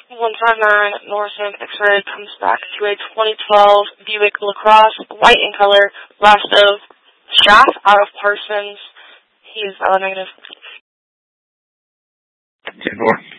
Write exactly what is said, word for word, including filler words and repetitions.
one five nine Northam X-ray comes back to a twenty twelve Buick LaCrosse, white in color, last of Schaff out of Parsons. He is valid negative. ten four.